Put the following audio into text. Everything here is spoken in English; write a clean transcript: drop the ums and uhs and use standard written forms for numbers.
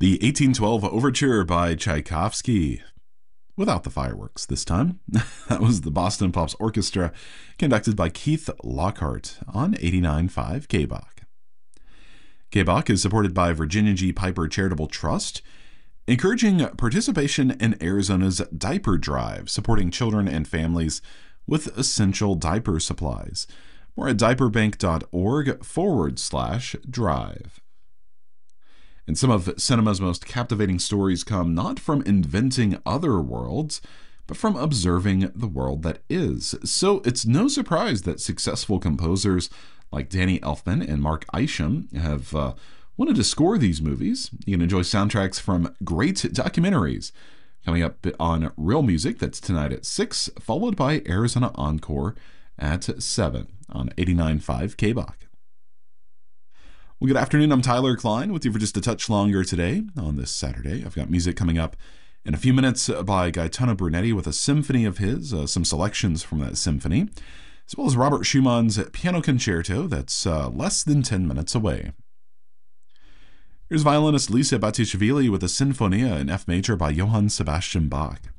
The 1812 Overture by Tchaikovsky, without the fireworks this time. That was the Boston Pops Orchestra, conducted by Keith Lockhart on 89.5 KBOK. KBOK is supported by Virginia G. Piper Charitable Trust, encouraging participation in Arizona's Diaper Drive, supporting children and families with essential diaper supplies. More at diaperbank.org/drive. And some of cinema's most captivating stories come not from inventing other worlds, but from observing the world that is. So it's no surprise that successful composers like Danny Elfman and Mark Isham have wanted to score these movies. You can enjoy soundtracks from great documentaries coming up on Real Music. That's tonight at 6, followed by Arizona Encore at 7 on 89.5 KBOK. Well, good afternoon. I'm Tyler Klein with you for just a touch longer today on this Saturday. I've got music coming up in a few minutes by Gaetano Brunetti with a symphony of his, some selections from that symphony, as well as Robert Schumann's piano concerto that's less than 10 minutes away. Here's violinist Lisa Battishvili with a Sinfonia in F major by Johann Sebastian Bach.